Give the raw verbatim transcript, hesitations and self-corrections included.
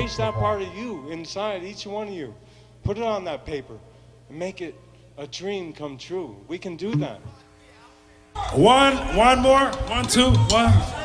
Unleash that part of you inside each one of you. Put it on that paper and make it a dream come true. We can do that. One, one more, one, two, one.